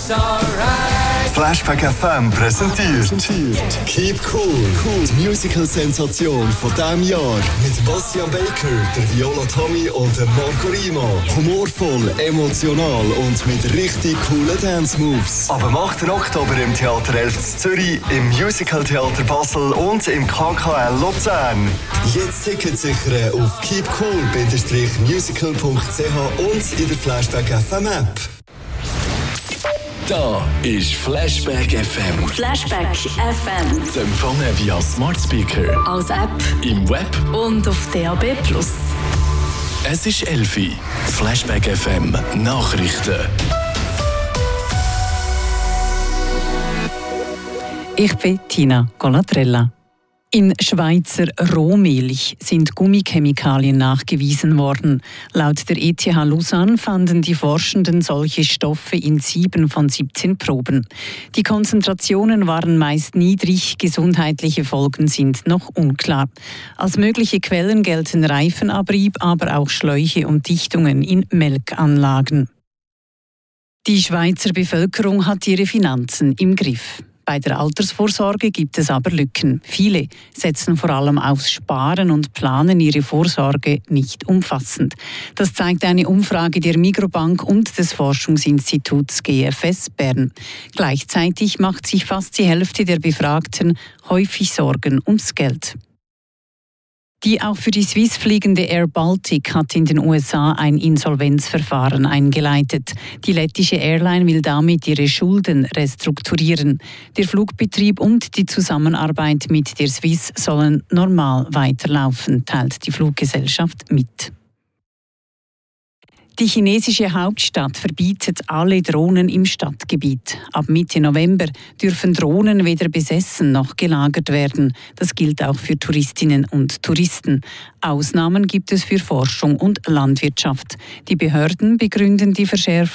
Flashback FM präsentiert Keep Cool, die Musical-Sensation von diesem Jahr. Mit Bastian Baker, der Viola Tommy und der Marco Rima. Humorvoll, emotional und mit richtig coolen Dance-Moves. Ab dem 8. Oktober im Theater 11 Zürich, im Musical-Theater Basel und im KKL Luzern. Jetzt Tickets sichern auf keepcool-musical.ch und in der Flashback FM App. Da ist Flashback FM. Flashback FM. Zu empfangen via Smart Speaker, Als App im Web und auf DAB+. Es ist 11 Uhr. Flashback FM Nachrichten. Ich bin Tina Colatrella. In Schweizer Rohmilch sind Gummichemikalien nachgewiesen worden. Laut der ETH Lausanne fanden die Forschenden solche Stoffe in 7 von 17 Proben. Die Konzentrationen waren meist niedrig, gesundheitliche Folgen sind noch unklar. Als mögliche Quellen gelten Reifenabrieb, aber auch Schläuche und Dichtungen in Melkanlagen. Die Schweizer Bevölkerung hat ihre Finanzen im Griff. Bei der Altersvorsorge gibt es aber Lücken. Viele setzen vor allem aufs Sparen und planen ihre Vorsorge nicht umfassend. Das zeigt eine Umfrage der Migrobank und des Forschungsinstituts GFS Bern. Gleichzeitig macht sich fast die Hälfte der Befragten häufig Sorgen ums Geld. Die auch für die Swiss fliegende Air Baltic hat in den USA ein Insolvenzverfahren eingeleitet. Die lettische Airline will damit ihre Schulden restrukturieren. Der Flugbetrieb und die Zusammenarbeit mit der Swiss sollen normal weiterlaufen, teilt die Fluggesellschaft mit. Die chinesische Hauptstadt verbietet alle Drohnen im Stadtgebiet. Ab Mitte November dürfen Drohnen weder besessen noch gelagert werden. Das gilt auch für Touristinnen und Touristen. Ausnahmen gibt es für Forschung und Landwirtschaft. Die Behörden begründen die Verschärfung